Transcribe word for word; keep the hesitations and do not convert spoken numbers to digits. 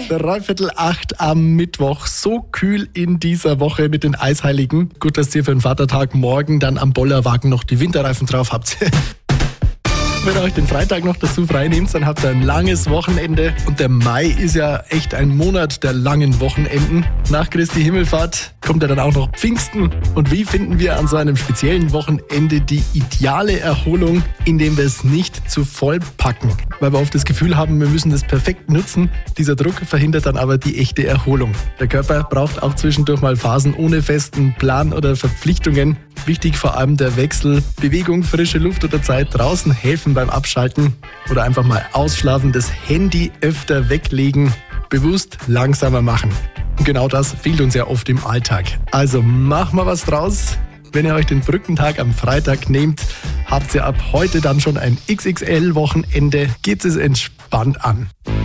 Dreiviertel acht am Mittwoch. So kühl in dieser Woche mit den Eisheiligen. Gut, dass ihr für den Vatertag morgen dann am Bollerwagen noch die Winterreifen drauf habt. Wenn ihr euch den Freitag noch dazu frei nehmt, dann habt ihr ein langes Wochenende. Und der Mai ist ja echt ein Monat der langen Wochenenden. Nach Christi Himmelfahrt kommt ja dann auch noch Pfingsten. Und wie finden wir an so einem speziellen Wochenende die ideale Erholung, indem wir es nicht zu voll packen? Weil wir oft das Gefühl haben, wir müssen das perfekt nutzen. Dieser Druck verhindert dann aber die echte Erholung. Der Körper braucht auch zwischendurch mal Phasen ohne festen Plan oder Verpflichtungen. Wichtig vor allem der Wechsel. Bewegung, frische Luft oder Zeit draußen helfen beim Abschalten oder einfach mal ausschlafen, das Handy öfter weglegen, bewusst langsamer machen. Und genau das fehlt uns ja oft im Alltag. Also mach mal was draus. Wenn ihr euch den Brückentag am Freitag nehmt, habt ihr ab heute dann schon ein X X L-Wochenende. Geht es entspannt an.